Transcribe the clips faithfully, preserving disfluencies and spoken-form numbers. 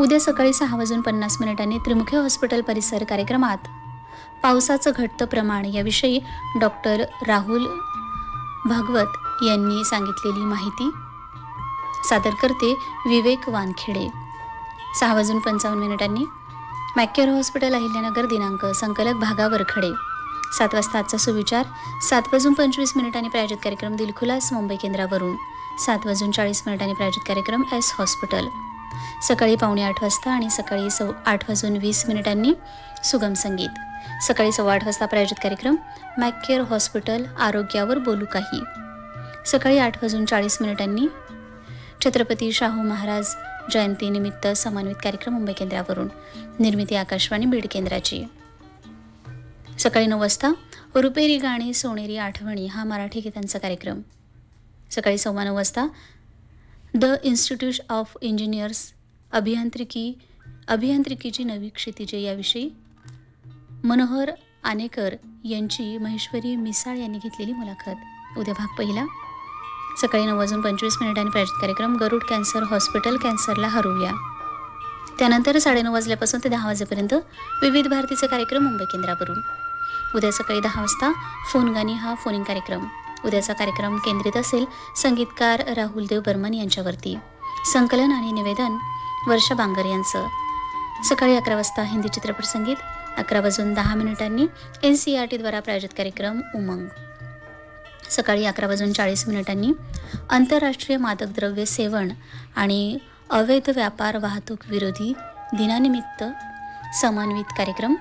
उद्या सकाळी सहा वाजून पन्नास मिनिटांनी त्रिमुखी हॉस्पिटल परिसर कार्यक्रमात पावसाचं घटतं प्रमाण याविषयी डॉक्टर राहुल भागवत यांनी सांगितलेली माहिती सादर करते विवेक वानखेडे. सहा वाजून पंचावन्न मिनिटांनी मॅक्केअर हॉस्पिटल अहिल्यानगर दिनांक संकलक भागा वरखडे. सात वाजता आजचा सुविचार. सात वाजून पंचवीस मिनिटांनी प्रायोजित कार्यक्रम दिलखुलास मुंबई केंद्रावरून. सात वाजून चाळीस मिनिटांनी प्रायोजित कार्यक्रम एस हॉस्पिटल. सकाळी पावणे आठ वाजता आणि सकाळी सौ आठ वाजून वीस मिनिटांनी सुगम संगीत. सकाळी सव्वा आठ वाजता प्रायोजित कार्यक्रम मॅक्केअर हॉस्पिटल आरोग्यावर बोलू काही. सकाळी आठ वाजून चाळीस मिनिटांनी छत्रपती शाहू महाराज जयंतीनिमित्त समन्वित कार्यक्रम मुंबई केंद्रावरून. निर्मिती आकाशवाणी बीड केंद्राची. सकाळी नऊ वाजता रुपेरी गाणी सोनेरी आठवणी हा मराठी गीतांचा कार्यक्रम. सकाळी सव्वा नऊ वाजता द इन्स्टिट्यूट ऑफ इंजिनियर्स अभियांत्रिकी अभियांत्रिकीची नवी क्षितिजे याविषयी मनोहर आनेकर यांची महेश्वरी मिसाळ यांनी घेतलेली मुलाखत. उद्या भाग पहिला. सकाळी नऊ वाजून पंचवीस मिनिटांनी प्रायोजित कार्यक्रम गरुड कॅन्सर हॉस्पिटल कॅन्सरला हरवूया. त्यानंतर साडेनऊ वाजल्यापासून ते दहा वाजेपर्यंत विविध भारतीचे कार्यक्रम मुंबई केंद्रावरून. उद्या सकाळी दहा वाजता फोन गाणी हा फोनिंग कार्यक्रम. उद्याचा कार्यक्रम केंद्रित असेल संगीतकार राहुल देव बर्मन यांच्यावरती. संकलन आणि निवेदन वर्षा बांगर यांचं. सकाळी अकरा वाजता हिंदी चित्रपट संगीत. अकरा वाजून दहा मिनिटांनी एन सी आर टीद्वारा प्रायोजित कार्यक्रम उमंग. सकाळी अकरा वाजून चाळीस मिनिटांनी आंतरराष्ट्रीय मादक द्रव्य सेवन आणि अवैध व्यापार वाहतूक विरोधी दिनानिमित्त समन्वित कार्यक्रम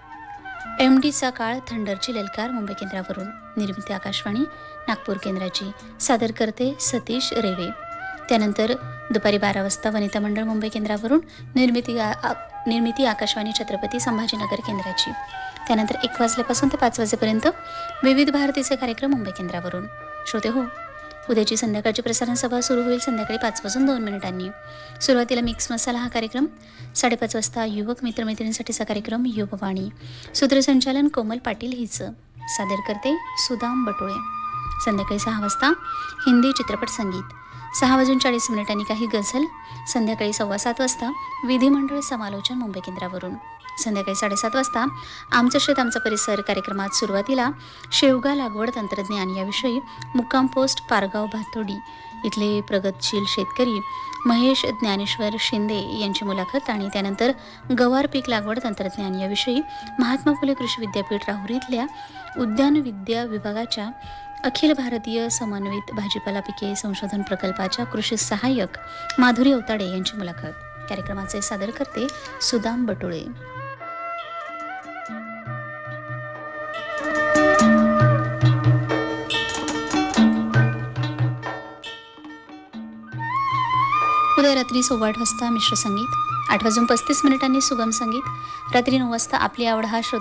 एम डीचा काळ थंडरची ललकार मुंबई केंद्रावरून. निर्मिती आकाशवाणी नागपूर केंद्राची. सादर करते सतीश रेवे. त्यानंतर दुपारी बारा वाजता वनिता मंडळ मुंबई केंद्रावरून. निर्मिती आ निर्मिती आकाशवाणी छत्रपती संभाजीनगर केंद्राची. त्यानंतर एक वाजल्यापासून ते पाच वाजेपर्यंत विविध भारतीचे कार्यक्रम मुंबई केंद्रावरून. श्रोते हो, उद्याची संध्याकाळची प्रसारण सभा सुरू होईल संध्याकाळी पाच वाजून दोन मिनिटांनी. सुरुवातीला मिक्स मसाला हा कार्यक्रम. साडेपाच वाजता युवक मित्रमैत्रिणींसाठीचा कार्यक्रम युववाणी. सूत्रसंचालन कोमल पाटील हिचं. सादर करते सुदाम बटोळे. संध्याकाळी सहा वाजता हिंदी चित्रपट संगीत. सहा वाजून चाळीस मिनिटांनी काही गझल. संध्याकाळी सव्वा सात वाजता विधिमंडळ समालोचन मुंबई केंद्रावरून. संध्याकाळी साडेसात वाजता आमचं शेत आमचा परिसर कार्यक्रमात सुरुवातीला शेवगा लागवड तंत्रज्ञान याविषयी मुक्काम पोस्ट पारगाव भातोडी इथले प्रगतशील शेतकरी महेश ज्ञानेश्वर शिंदे यांची मुलाखत. आणि त्यानंतर गवार पीक लागवड तंत्रज्ञान याविषयी महात्मा फुले कृषी विद्यापीठ राहुरी इथल्या उद्यान विद्या विभागाच्या अखिल भारतीय समन्वित भाजीपाला पिके संशोधन प्रकल्पाच्या कृषी सहाय्यक माधुरी अवताडे यांची मुलाखत. कार्यक्रमाचे सादर करते सुदाम बटोळे. उद्या रात्री सव्वा आठ वाजता मिश्र संगीत. आठ वाजून पस्तीस मिनिटांनी सुगम संगीत. रात्री नऊ वाजता आपली आवड हा श्रोते